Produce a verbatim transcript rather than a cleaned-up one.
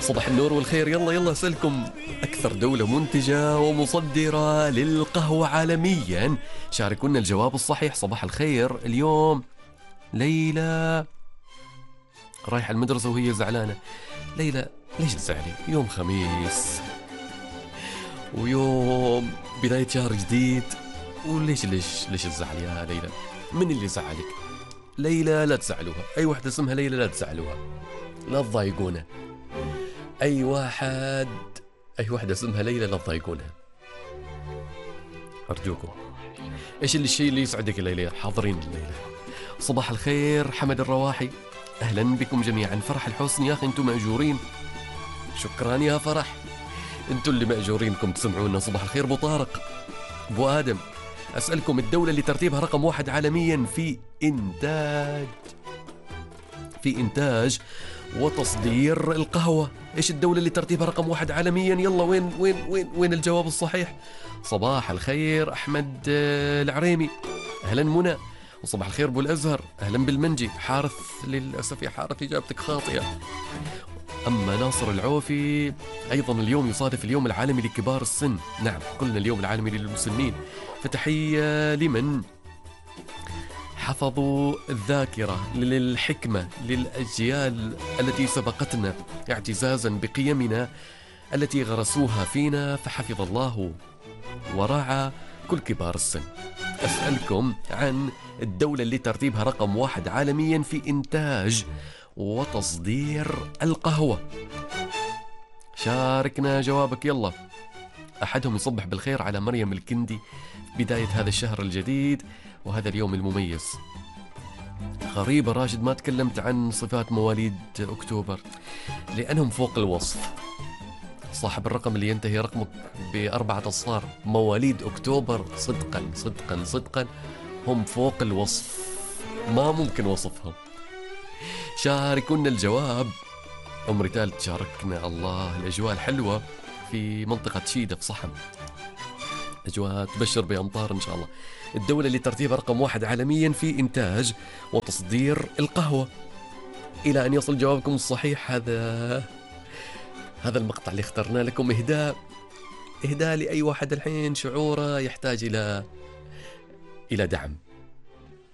صباح النور والخير. يلا يلا أسألكم، أكثر دولة منتجة ومصدرة للقهوة عالميا؟ شاركونا الجواب الصحيح. صباح الخير. اليوم ليلى رايحة المدرسة وهي زعلانة. ليلى ليش تزعلي؟ يوم خميس ويوم بداية شهر جديد، وليش ليش ليش تزعلي يا ليلى؟ من اللي زعلك؟ ليلى لا تزعلوها، أي واحدة اسمها ليلى لا تزعلوها، لا تضايقونا. أي واحد أي واحدة اسمها ليلى لا تضايقونها أرجوكم. إيش اللي الشيء اللي يسعدك يا ليلى؟ حاضرين الليلة. صباح الخير. حمد الرواحي، أهلا بكم جميعا. فرح الحسني، يا أخي أنتم مأجورين. شكرا يا فرح، أنتم اللي مأجورينكم تسمعونا. صباح الخير. أبو طارق، أبو آدم، أسألكم الدولة اللي ترتيبها رقم واحد عالميا في إنتاج في إنتاج وتصدير القهوة. إيش الدولة اللي ترتيبها رقم واحد عالميا؟ يلا وين وين وين وين الجواب الصحيح؟ صباح الخير أحمد العريمي، أهلا منى. وصباح الخير أبو الأزهر، أهلا بالمنجي. حارث، للأسف يا حارث إجابتك خاطئة. أما ناصر العوفي، أيضا اليوم يصادف اليوم العالمي لكبار السن. نعم، قلنا اليوم العالمي للمسنين، فتحية لمن حفظوا الذاكرة، للحكمة، للأجيال التي سبقتنا، اعتزازا بقيمنا التي غرسوها فينا، فحفظ الله ورعى كل كبار السن. أسألكم عن الدولة اللي ترتيبها رقم واحد عالميا في إنتاج وتصدير القهوة. شاركنا جوابك يلا. أحدهم يصبح بالخير على مريم الكندي بداية هذا الشهر الجديد وهذا اليوم المميز. غريبة راشد ما تكلمت عن صفات مواليد أكتوبر لأنهم فوق الوصف. صاحب الرقم اللي ينتهي رقمك بأربعة أصفار، مواليد أكتوبر صدقا صدقا صدقا هم فوق الوصف، ما ممكن وصفهم. شاركونا الجواب. أم ريتال تشاركنا. الله، الأجواء الحلوة في منطقة شيدة في صحم، أجواء تبشر بأمطار إن شاء الله. الدولة اللي ترتيبها رقم واحد عالميا في إنتاج وتصدير القهوة. إلى أن يصل جوابكم الصحيح، هذا هذا المقطع اللي اخترنا لكم إهداء إهداء لأي واحد الحين شعوره يحتاج إلى إلى دعم.